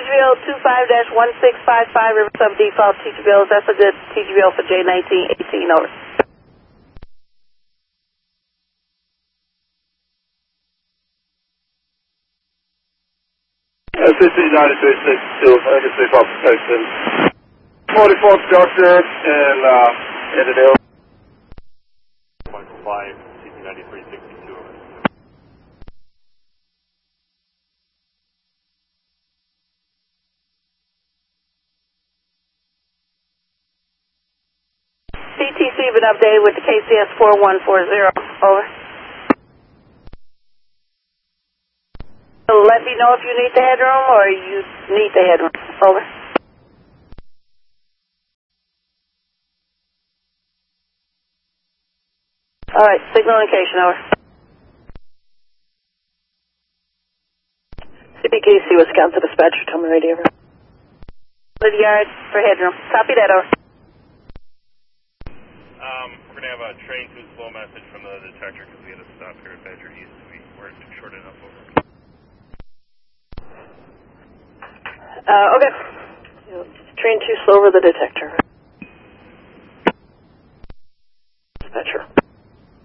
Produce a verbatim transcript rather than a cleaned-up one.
V O two five dash one six five five, River Sub default T G V Os. That's a good T G V O for J nineteen eighteen, over. S C C ninety-three sixty-two, Legacy Pop Protection. forty-fourth Structure and, uh, ended out. Michael five, C C ninety-three sixty-two, over. C T C been updated with the K C S four one four zero, over. So let me know if you need the headroom or you need the headroom, over. Alright, signal indication, over. C B K C Wisconsin dispatcher, tell me radio, over. The yard for headroom, copy that, over. Um, we're going to have a train to slow message from the detector because we had a stop here at Badger East. We weren't short enough, over. Uh, okay. Train too slow over the detector. Dispatcher.